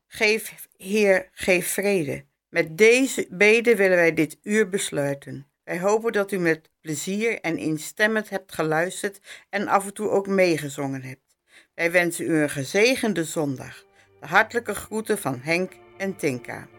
Geef, Heer, geef vrede. Met deze bede willen wij dit uur besluiten. Wij hopen dat u met plezier en instemmend hebt geluisterd en af en toe ook meegezongen hebt. Wij wensen u een gezegende zondag. De hartelijke groeten van Henk en Tinka.